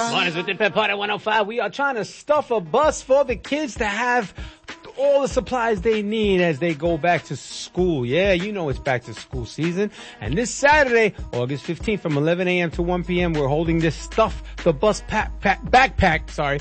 Mornings with the Pep Party 105. We are trying to stuff a bus for the kids to have all the supplies they need as they go back to school. Yeah, you know it's back to school season. And this Saturday, August 15th from 11 a.m. to 1 p.m., we're holding this Stuff the Bus backpack